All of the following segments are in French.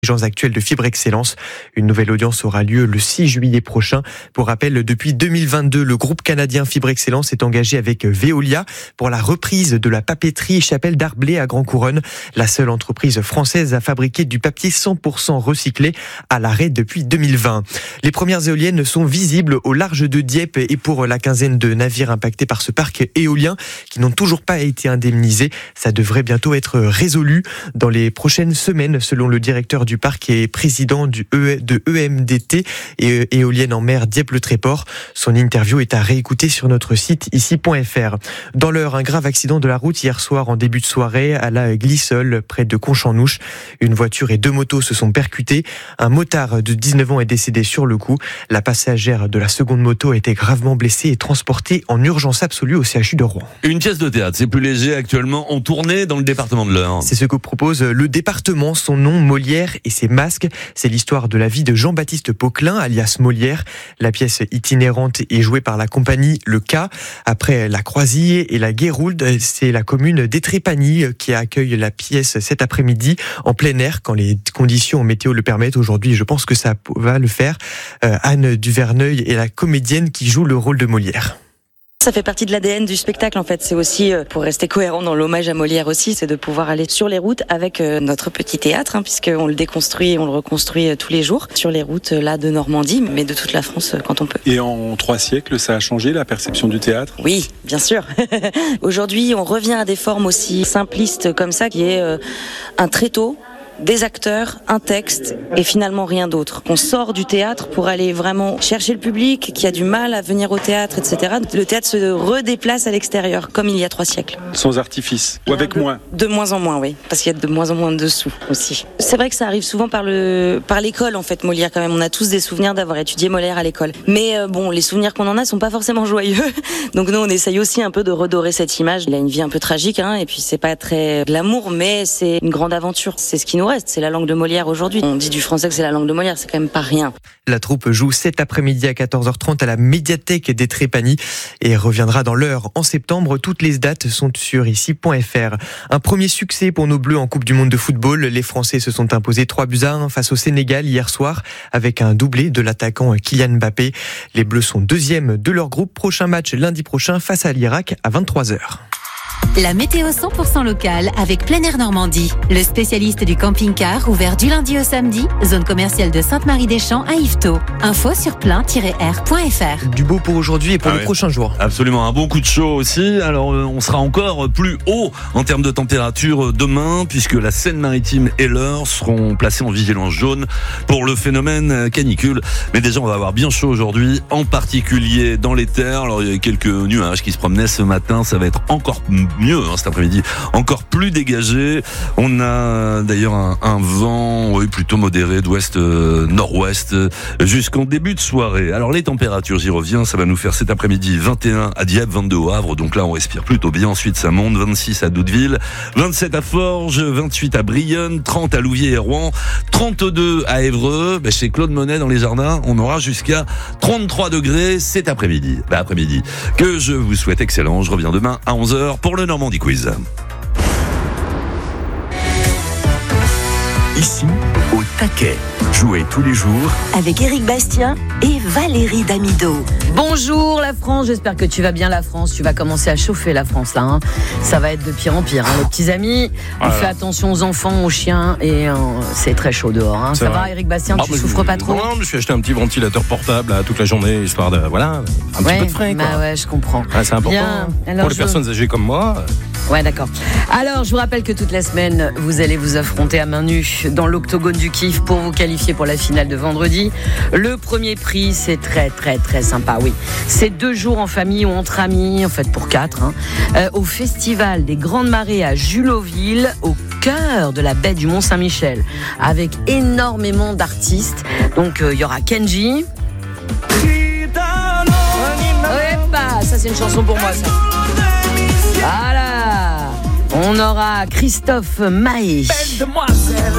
Agence actuelle de Fibre Excellence. Une nouvelle audience aura lieu le 6 juillet prochain. Pour rappel, depuis 2022, le groupe canadien Fibre Excellence est engagé avec Veolia pour la reprise de la papeterie Chapelle d'Arblay à Grand Couronne. La seule entreprise française à fabriquer du papier 100% recyclé à l'arrêt depuis 2020. Les premières éoliennes sont visibles au large de Dieppe et pour la quinzaine de navires impactés par ce parc éolien qui n'ont toujours pas été indemnisés. Ça devrait bientôt être résolu dans les prochaines semaines, selon le directeur du parc et président de EMDT et éolienne en mer Dieppe-le-Tréport. Son interview est à réécouter sur notre site ici.fr. Dans l'heure, un grave accident de la route hier soir en début de soirée à la Glissole, près de Conchanouche. Une voiture et 2 motos se sont percutées. Un motard de 19 ans est décédé sur le coup. La passagère de la seconde moto a été gravement blessée et transportée en urgence absolue au CHU de Rouen. Une pièce de théâtre, c'est plus léger actuellement en tournée dans le département de l'Eure. C'est ce que propose le département, son nom Molière et ses masques. C'est l'histoire de la vie de Jean-Baptiste Poquelin, alias Molière. La pièce itinérante est jouée par la compagnie Le K. Après la Croisille et la Guéroulde, c'est la commune d'Étrépagny qui accueille la pièce cet après-midi en plein air quand les conditions météo le permettent. Aujourd'hui, je pense que ça va le faire. Anne Duverneuil est la comédienne qui joue le rôle de Molière. Ça fait partie de l'ADN du spectacle en fait. C'est aussi, pour rester cohérent dans l'hommage à Molière aussi, c'est de pouvoir aller sur les routes avec notre petit théâtre, puisqu'on le déconstruit et on le reconstruit tous les jours, sur les routes là de Normandie, mais de toute la France quand on peut. Et en 3 siècles, ça a changé la perception du théâtre ? Oui, bien sûr. Aujourd'hui, on revient à des formes aussi simplistes comme ça, qui est un tréteau, des acteurs, un texte et finalement rien d'autre. On sort du théâtre pour aller vraiment chercher le public qui a du mal à venir au théâtre, etc. Le théâtre se redéplace à l'extérieur, comme il y a 3 siècles. Sans artifice, ou avec moins ? De moins en moins, oui, parce qu'il y a de moins en moins de sous aussi. C'est vrai que ça arrive souvent par l'école, en fait, Molière, quand même. On a tous des souvenirs d'avoir étudié Molière à l'école. Mais les souvenirs qu'on en a sont pas forcément joyeux. Donc nous, on essaye aussi un peu de redorer cette image. Il a une vie un peu tragique, et puis c'est pas très glamour, mais c'est une grande aventure. C'est ce qui nous reste. C'est la langue de Molière aujourd'hui. On dit du français que c'est la langue de Molière, c'est quand même pas rien. La troupe joue cet après-midi à 14h30 à la médiathèque d'Étrépagny et reviendra dans l'Eure en septembre. Toutes les dates sont sur ici.fr. Un premier succès pour nos Bleus en Coupe du Monde de football. Les Français se sont imposés 3-1 face au Sénégal hier soir avec un doublé de l'attaquant Kylian Mbappé. Les Bleus sont 2e de leur groupe. Prochain match lundi prochain face à l'Irak à 23h. La météo 100% locale avec Plein Air Normandie. Le spécialiste du camping-car ouvert du lundi au samedi. Zone commerciale de Sainte-Marie-des-Champs à Yvetot. Info sur plein-air.fr. Du beau pour aujourd'hui et pour les prochains jours. Absolument, un bon coup de chaud aussi. Alors on sera encore plus haut en termes de température demain puisque la Seine-Maritime et l'Eure seront placés en vigilance jaune pour le phénomène canicule. Mais déjà on va avoir bien chaud aujourd'hui, en particulier dans les terres. Alors il y a quelques nuages qui se promenaient ce matin, ça va être encore mieux cet après-midi, encore plus dégagé. On a d'ailleurs un vent plutôt modéré d'ouest nord-ouest jusqu'en début de soirée. Alors les températures, j'y reviens, ça va nous faire cet après-midi 21 à Dieppe, 22 au Havre, donc là on respire plutôt bien. Ensuite ça monte, 26 à Doudeville, 27 à Forges, 28 à Brionne, 30 à Louviers et Rouen, 32 à Évreux. Chez Claude Monet dans les jardins, on aura jusqu'à 33 degrés cet après-midi. Après-midi que je vous souhaite excellent. Je reviens demain à 11h pour le Normandie Quiz. Ici, au taquet. Jouez tous les jours avec Éric Bastien et Valérie Damido. Bonjour la France, j'espère que tu vas bien la France. Tu vas commencer à chauffer la France là. Ça va être de pire en pire. Les petits amis, on fait attention aux enfants, aux chiens et c'est très chaud dehors. Ça va Éric Bastien, tu souffres pas trop ? Non, je me suis acheté un petit ventilateur portable toute la journée, histoire de un petit peu de frais. Ouais, je comprends. C'est important. Bien. Alors, pour les personnes âgées comme moi. Ouais, d'accord. Alors, je vous rappelle que toute la semaine, vous allez vous affronter à main nue dans l'octogone du kiff pour vous qualifier pour la finale de vendredi. Le premier prix, c'est très, très, très sympa, oui. C'est 2 jours en famille ou entre amis, en fait pour 4, au Festival des Grandes Marées à Juloville, au cœur de la baie du Mont-Saint-Michel, avec énormément d'artistes. Donc, il y aura Kenji. Ça, c'est une chanson pour moi, ça. Voilà. On aura Christophe Maé. Belle demoiselle.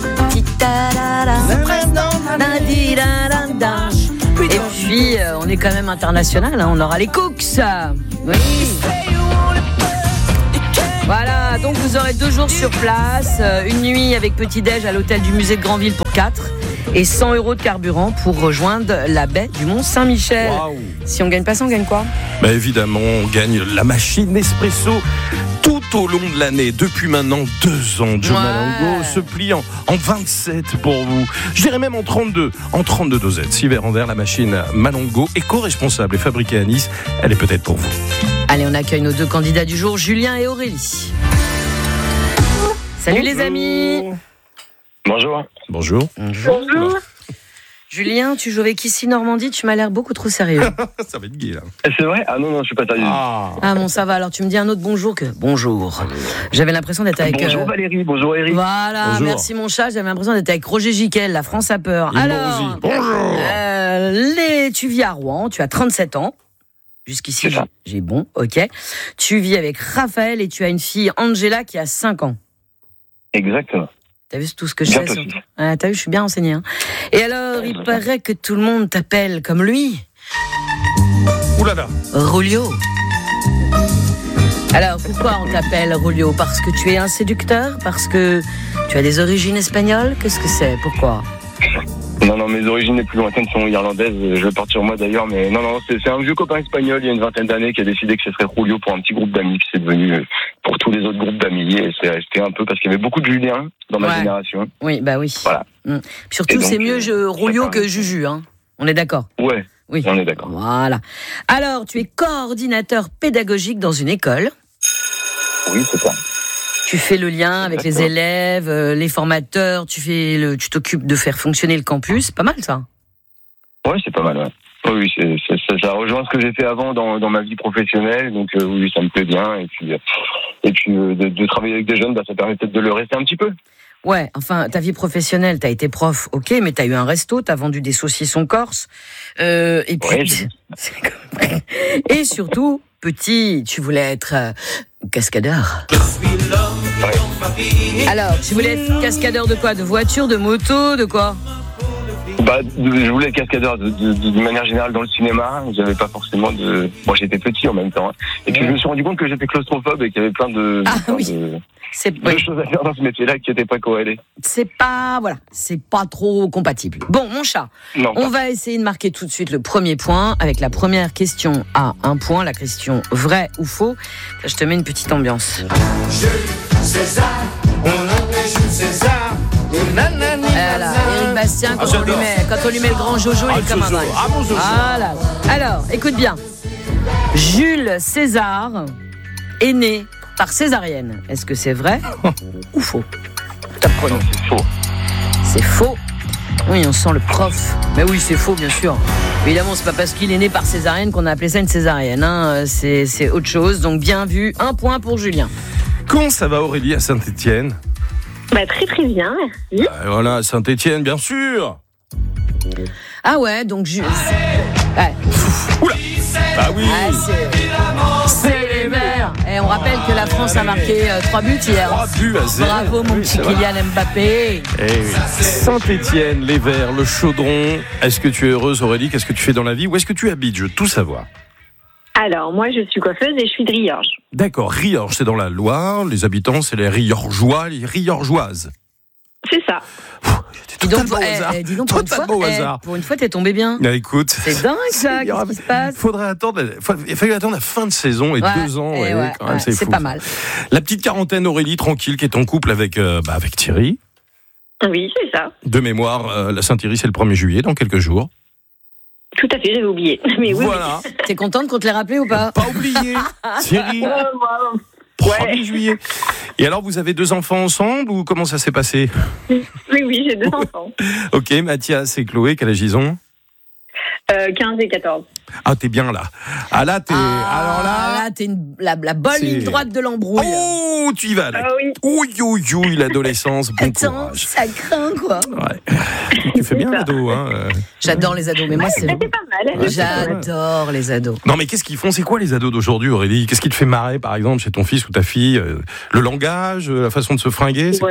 Et puis, on est quand même international. On aura les Cooks. Oui. Voilà. Voilà, donc vous aurez 2 jours sur place, une nuit avec petit-déj à l'hôtel du musée de Granville pour 4 et 100 € de carburant pour rejoindre la baie du Mont-Saint-Michel. Waouh. Si on gagne pas ça, on gagne quoi ? Bah évidemment, on gagne la machine Nespresso tout au long de l'année. Depuis maintenant 2 ans, Joe Malango se plie en 27 pour vous. Je dirais même en 32 dosettes. 6 verres en verre, la machine Malango, éco-responsable et fabriquée à Nice. Elle est peut-être pour vous. Allez, on accueille nos 2 candidats du jour, Julien et Aurélie. Salut les amis. Bonjour. Bonjour. Julien, tu joues avec ici Normandie, tu m'as l'air beaucoup trop sérieux. Ça va être gay là. C'est vrai ? Ah non, je suis pas sérieux. Ah bon, ça va, alors tu me dis un autre bonjour que bonjour. J'avais l'impression d'être avec... Bonjour Valérie, bonjour Eric. Voilà, Bonjour. merci mon chat, j'avais l'impression d'être avec Roger Giquel, la France a peur. Et moi Alors, aussi. Bonjour. tu vis à Rouen, tu as 37 ans. Jusqu'ici, j'ai bon, ok. Tu vis avec Raphaël et tu as une fille, Angela, qui a 5 ans. Exactement. T'as vu tout ce que je sais sur... T'as vu, je suis bien renseignée. Hein. Et alors, il paraît que tout le monde t'appelle comme lui. Ouh là là. Rulio. Alors, pourquoi on t'appelle Rulio ? Parce que tu es un séducteur ? Parce que tu as des origines espagnoles ? Qu'est-ce que c'est ? Pourquoi ? Non, mes origines les plus lointaines sont irlandaises. Je porte sur moi d'ailleurs, mais non, c'est un vieux copain espagnol il y a une 20aine d'années qui a décidé que ce serait Julio pour un petit groupe d'amis, qui c'est devenu pour tous les autres groupes d'amis. Et c'est resté un peu parce qu'il y avait beaucoup de Julien dans ma génération. Oui, bah oui. Voilà. Surtout, donc, c'est mieux Julio que Juju, hein. On est d'accord ? Ouais. Oui, on est d'accord. Voilà. Alors, tu es coordinateur pédagogique dans une école. Oui, c'est ça. Tu fais le lien avec les élèves, les formateurs, tu t'occupes de faire fonctionner le campus. Pas mal, ça. Ouais, c'est pas mal, ouais. Oui, ça rejoint ce que j'ai fait avant dans ma vie professionnelle, donc oui, ça me plaît bien. Et puis de travailler avec des jeunes, ça permet peut-être de le rester un petit peu. Ouais, enfin, ta vie professionnelle, t'as été prof, ok, mais t'as eu un resto, t'as vendu des saucissons corse, et puis... Ouais, et surtout, petit, tu voulais être cascadeur. Ouais. Alors, tu voulais être cascadeur de quoi ? De voiture, de moto, de quoi ? Je voulais être cascadeur de manière générale dans le cinéma. J'avais pas forcément de... Moi, j'étais petit en même temps. Hein. Et puis, je me suis rendu compte que j'étais claustrophobe et qu'il y avait plein de... de choses à faire dans ce métier-là qui n'étaient pas corrélées. C'est pas trop compatible. Bon, mon chat, on va essayer de marquer tout de suite le premier point avec la première question à 1 point, la question vrai ou faux. Là, je te mets une petite ambiance. Jules César, on l'appelle Jules César. Voilà, Éric Bastien, quand on lui met le grand Jojo, il est comme un dingue. Voilà. Alors, écoute bien. Jules César est né par césarienne. Est-ce que c'est vrai ou faux ? Top chrono. C'est faux. C'est faux. Oui, on sent le prof. Mais oui, c'est faux, bien sûr. Évidemment, c'est pas parce qu'il est né par césarienne qu'on a appelé ça une césarienne. Hein. C'est autre chose. Donc, bien vu. 1 point pour Julien. Comment ça va, Aurélie, à Saint-Étienne ? Très très bien, merci. Voilà, Saint-Étienne, bien sûr. Ah ouais, donc Jules. Oula. Ah oui. C'est les Verts. Et on rappelle que la France a marqué 3 buts hier. 3 buts à 0. Bravo mon petit Kylian Mbappé. Saint-Étienne, les Verts, le Chaudron. Est-ce que tu es heureuse, Aurélie ? Qu'est-ce que tu fais dans la vie ? Où est-ce que tu habites ? Je veux tout savoir. Alors, moi, je suis coiffeuse et je suis de Riorges. D'accord, Riorges, c'est dans la Loire. Les habitants, c'est les Riorgeois, les Riorgeoises. C'est ça. Dis donc, pour une fois, t'es tombé bien. Écoute, c'est dingue ça, qu'est-ce qui se passe ? Il fallait attendre la fin de saison et 2 ans. Quand même, c'est fou. Pas mal. La petite quarantaine, Aurélie, tranquille, qui est en couple avec Thierry. Oui, c'est ça. De mémoire, la Saint-Thierry, c'est le 1er juillet, dans quelques jours. Tout à fait, j'avais oublié. Mais oui. Voilà. T'es contente qu'on te l'ait rappelé ou pas ? Pas oublié. Thierry. 1er juillet. Et alors, vous avez 2 enfants ensemble ou comment ça s'est passé ? Oui, j'ai 2 enfants. Ok, Mathias et Chloé, quel âge ils ont ? 15 et 14. Ah, t'es bien là. Ah là, t'es... alors là, t'es la bonne ligne droite de l'embrouille. Oh, tu y vas là. Oui. L'adolescence, bon Attends, courage. ça craint quoi. Ouais. Tu fais bien l'ado, hein. J'adore les ados, mais moi c'est pas mal. J'adore les ados. Non, mais qu'est-ce qu'ils font ? C'est quoi les ados d'aujourd'hui, Aurélie ? Qu'est-ce qui te fait marrer, par exemple, chez ton fils ou ta fille ? Le langage, la façon de se fringuer, c'est quoi ?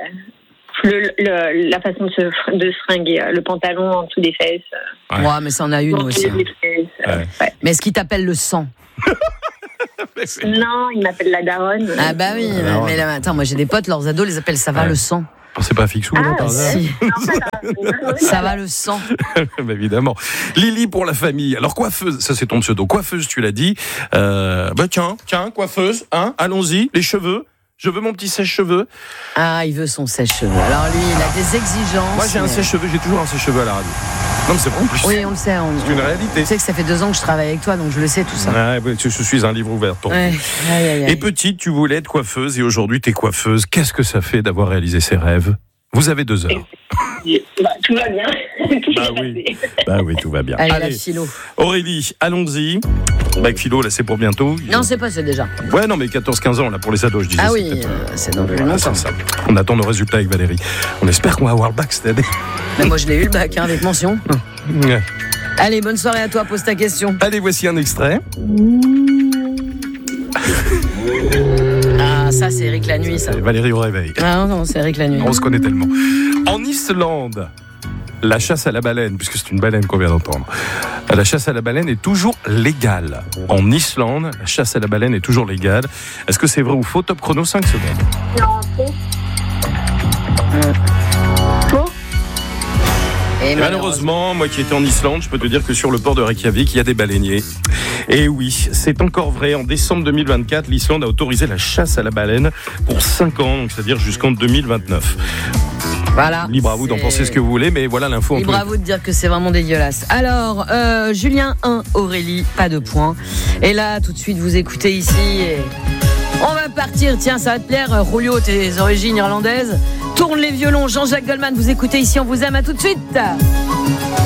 La façon de se fringuer, le pantalon en dessous des fesses. Ouais, mais ça en a une aussi. Ouais. Mais est-ce qu'il t'appelle le sang ? Non, il m'appelle la daronne. Ah bah oui, mais là, attends, moi j'ai des potes, leurs ados les appellent ça va le sang. C'est pas Fixou, là, par hasard. Si. Ça va le sang. Bah, évidemment. Lily pour la famille. Alors coiffeuse, ça c'est ton pseudo. Coiffeuse, tu l'as dit. Tiens, coiffeuse, hein, allons-y, les cheveux. Je veux mon petit sèche-cheveux. Ah, il veut son sèche-cheveux. Alors lui, il a des exigences. Moi j'ai un sèche-cheveux, j'ai toujours un sèche-cheveux à la radio. Non mais c'est vrai en plus. Oui, on le sait. C'est une réalité. Tu sais que ça fait 2 ans que je travaille avec toi, donc je le sais tout ça. Ouais, je suis un livre ouvert pour ouais. vous. Et petite, tu voulais être coiffeuse et aujourd'hui t'es coiffeuse. Qu'est-ce que ça fait d'avoir réalisé ses rèves ? Vous avez 2 heures. Tout va bien. Bah oui, tout va bien. Allez, la philo. Aurélie, allons-y. Bac philo, là, c'est pour bientôt. Non, c'est passé déjà. Ouais, non, mais 14-15 ans, là, pour les ados, je disais. Ah oui, c'est dans le longtemps. On attend nos résultats avec Valérie. On espère qu'on va avoir le bac cette année. Mais moi, je l'ai eu, le bac, avec mention. Ouais. Allez, bonne soirée à toi, pose ta question. Allez, voici un extrait. Ah, ça, c'est Eric la nuit, ça. C'est Valérie au réveil. Ah non, c'est Eric la nuit. On se connaît tellement. En Islande, la chasse à la baleine, puisque c'est une baleine qu'on vient d'entendre, la chasse à la baleine est toujours légale. En Islande, la chasse à la baleine est toujours légale. Est-ce que c'est vrai ou faux ? Top chrono, 5 secondes. Non, faux. Faux. Et malheureusement, moi qui étais en Islande, je peux te dire que sur le port de Reykjavik, il y a des baleiniers. Et oui, c'est encore vrai. En décembre 2024, l'Islande a autorisé la chasse à la baleine pour 5 ans, donc c'est-à-dire jusqu'en 2029. Voilà. Libre à vous d'en penser ce que vous voulez, mais voilà l'info. Libre à vous de dire que c'est vraiment dégueulasse. Alors, Julien 1, Aurélie, pas de points. Et là, tout de suite, vous écoutez ici et on va partir. Tiens, ça va te plaire, Julio, tes origines irlandaises. Tourne les violons, Jean-Jacques Goldman, vous écoutez ici, on vous aime, à tout de suite.